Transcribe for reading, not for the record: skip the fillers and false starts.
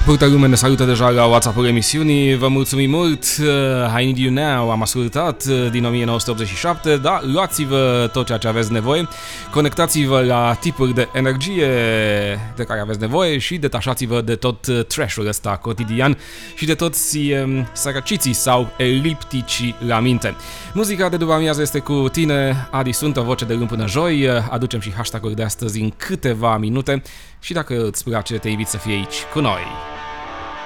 Multă lume ne salută deja la WhatsApp-ul emisiunii, vă mulțumim mult. I Need You Now am ascultat din 1987, da, luați-vă tot ceea ce aveți nevoie, conectați-vă la tipuri de energie de care aveți nevoie și detașați-vă de tot trash-ul ăsta cotidian și de toți sărăciții sau eliptici la minte. Muzica de după amiază este cu tine, Adi Sunt, o voce de luni până joi, aducem și hashtag-ul de astăzi în câteva minute și dacă îți place te invit să fii aici cu noi.